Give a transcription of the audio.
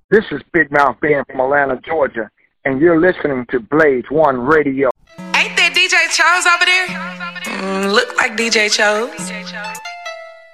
This is Big Mouth Ben from Atlanta, Georgia, and you're listening to Blaze One Radio. Ain't that DJ Chose over there? Look like DJ Chose.